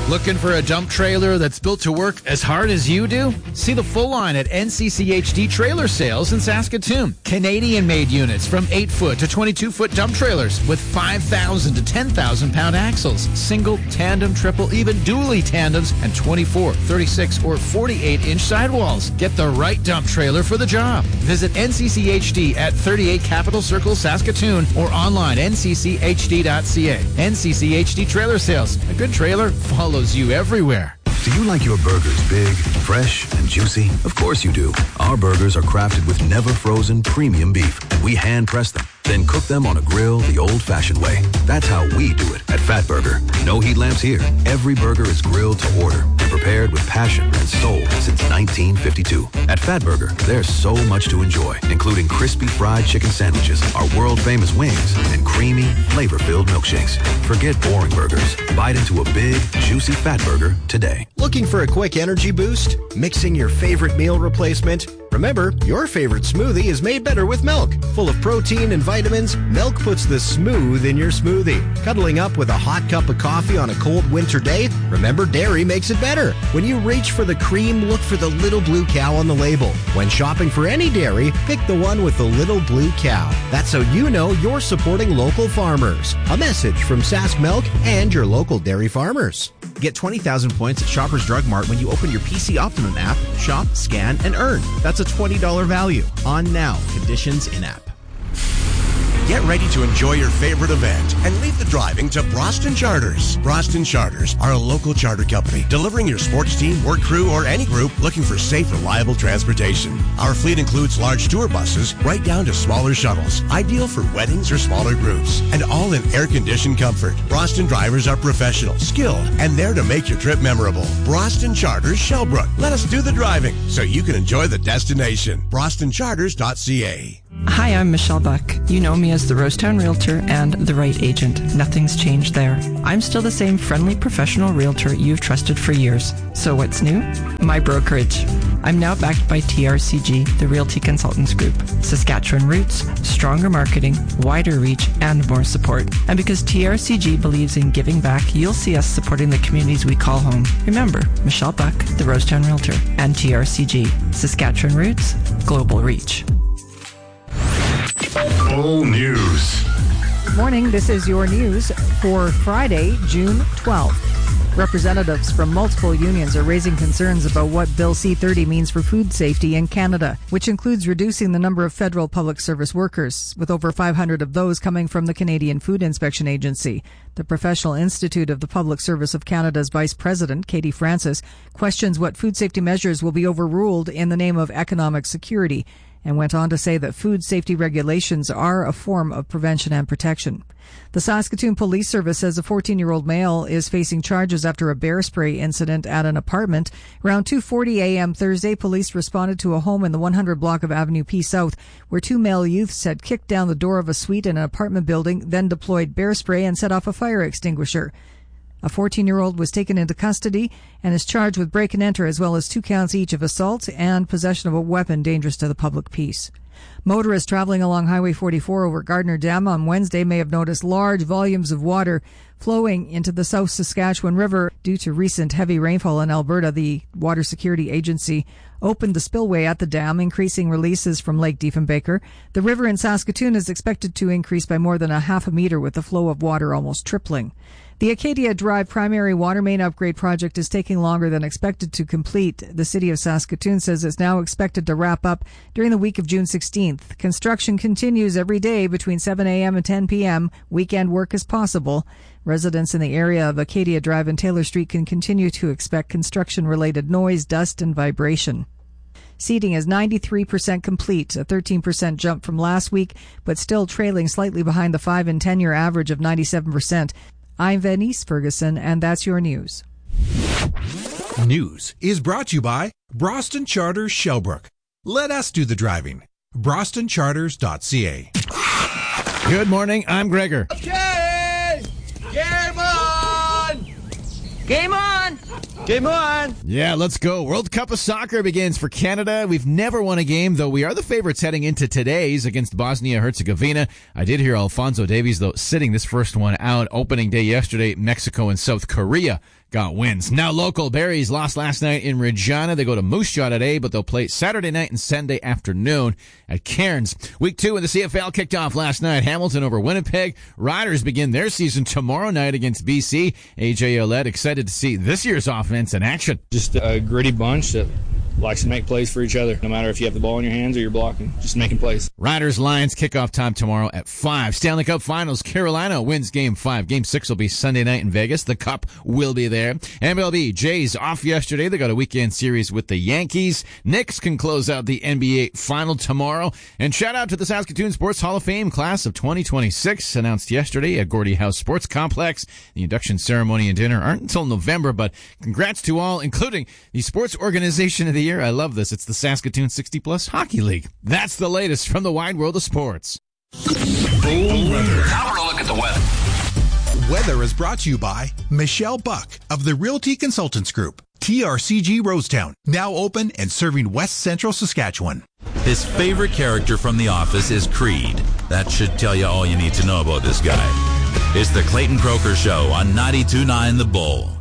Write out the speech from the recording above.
Looking for a dump trailer that's built to work as hard as you do? See the full line at NCCHD Trailer Sales in Saskatoon. Canadian-made units from 8-foot to 22-foot dump trailers with 5,000 to 10,000 pound axles, single, tandem, triple, even dually tandems, and 24, 36, or 48-inch sidewalls. Get the right dump trailer for the job. Visit NCCHD at 38 Capital Circle, Saskatoon, or online nccHD.ca. NCCHD Trailer Sales. A good trailer follows you everywhere. Do you like your burgers big, fresh, and juicy? Of course you do. Our burgers are crafted with never-frozen premium beef, and we hand-press them, then cook them on a grill the old-fashioned way. That's how we do it at Fat Burger. No heat lamps here. Every burger is grilled to order and prepared with passion and soul since 1952. At Fat Burger, there's so much to enjoy, including crispy fried chicken sandwiches, our world-famous wings, and creamy, flavor-filled milkshakes. Forget boring burgers. Bite into a big, juicy Fat Burger today. Looking for a quick energy boost? Mixing your favorite meal replacement? Remember, your favorite smoothie is made better with milk. Full of protein and vitamins, milk puts the smooth in your smoothie. Cuddling up with a hot cup of coffee on a cold winter day? Remember, dairy makes it better. When you reach for the cream, look for the little blue cow on the label. When shopping for any dairy, pick the one with the little blue cow. That's how you know you're supporting local farmers. A message from Sask Milk and your local dairy farmers. Get 20,000 points at Shoppers Drug Mart when you open your PC Optimum app, shop, scan, and earn. That's a $20 value. On now. Conditions in-app. Get ready to enjoy your favorite event and leave the driving to Broston Charters. Broston Charters are a local charter company delivering your sports team, work crew, or any group looking for safe, reliable transportation. Our fleet includes large tour buses right down to smaller shuttles, ideal for weddings or smaller groups, and all in air-conditioned comfort. Broston drivers are professional, skilled, and there to make your trip memorable. Broston Charters Shellbrook. Let us do the driving so you can enjoy the destination. BrostonCharters.ca. Hi, I'm Michelle Buck. You know me as the Rosetown Realtor and the right agent. Nothing's changed there. I'm still the same friendly professional realtor you've trusted for years. So what's new? My brokerage. I'm now backed by TRCG, the Realty Consultants Group. Saskatchewan roots, stronger marketing, wider reach, and more support. And because TRCG believes in giving back, you'll see us supporting the communities we call home. Remember, Michelle Buck, the Rosetown Realtor, and TRCG. Saskatchewan roots, global reach. Full news. Good morning. This is your news for Friday, June 12th. Representatives from multiple unions are raising concerns about what Bill C-30 means for food safety in Canada, which includes reducing the number of federal public service workers, with over 500 of those coming from the Canadian Food Inspection Agency. The Professional Institute of the Public Service of Canada's Vice President, Katie Francis, questions what food safety measures will be overruled in the name of economic security, and went on to say that food safety regulations are a form of prevention and protection. The Saskatoon Police Service says a 14-year-old male is facing charges after a bear spray incident at an apartment. Around 2:40 a.m. Thursday, police responded to a home in the 100 block of Avenue P South, where two male youths had kicked down the door of a suite in an apartment building, then deployed bear spray and set off a fire extinguisher. A 14-year-old was taken into custody and is charged with break and enter, as well as 2 counts each of assault and possession of a weapon dangerous to the public peace. Motorists traveling along Highway 44 over Gardner Dam on Wednesday may have noticed large volumes of water flowing into the South Saskatchewan River due to recent heavy rainfall in Alberta. The Water Security Agency opened the spillway at the dam, increasing releases from Lake Diefenbaker. The river in Saskatoon is expected to increase by more than a half a meter, with the flow of water almost tripling. The Acadia Drive primary water main upgrade project is taking longer than expected to complete. The city of Saskatoon says it's now expected to wrap up during the week of June 16th. Construction continues every day between 7 a.m. and 10 p.m. Weekend work is possible. Residents in the area of Acadia Drive and Taylor Street can continue to expect construction-related noise, dust, and vibration. Seating is 93% complete, a 13% jump from last week, but still trailing slightly behind the 5- and 10-year average of 97%. I'm Venice Ferguson, and that's your news. News is brought to you by Broston Charters Shellbrook. Let us do the driving. BrostonCharters.ca. Good morning, I'm Gregor. Okay! Game on! Game on! Game on! Yeah, let's go. World Cup of Soccer begins for Canada. We've never won a game, though we are the favorites heading into today's against Bosnia-Herzegovina. I did hear Alphonso Davies, though, sitting this first one out. Opening day yesterday, Mexico and South Korea got wins. Now local, Berries lost last night in Regina. They go to Moose Jaw today, but they'll play Saturday night and Sunday afternoon at Cairns. Week 2 in the CFL kicked off last night. Hamilton over Winnipeg. Riders begin their season tomorrow night against BC. AJ Ouellette excited to see this year's offense in action. Just a gritty bunch that likes to make plays for each other, no matter if you have the ball in your hands or you're blocking, just making plays. Riders-Lions kickoff time tomorrow at 5. Stanley Cup Finals, Carolina wins Game 5. Game 6 will be Sunday night in Vegas. The Cup will be there. MLB, Jays off yesterday. They got a weekend series with the Yankees. Knicks can close out the NBA Final tomorrow. And shout out to the Saskatoon Sports Hall of Fame class of 2026, announced yesterday at Gordie House Sports Complex. The induction ceremony and dinner aren't until November, but congrats to all, including the Sports Organization of the Year. I love this. It's the Saskatoon 60-plus Hockey League. That's the latest from the wide world of sports. Bull weather. Now we're going to look at the weather. Weather is brought to you by Michelle Buck of the Realty Consultants Group. TRCG Rosetown, now open and serving West Central Saskatchewan. His favorite character from The Office is Creed. That should tell you all you need to know about this guy. It's the Clayton Croker Show on 92.9 The Bull.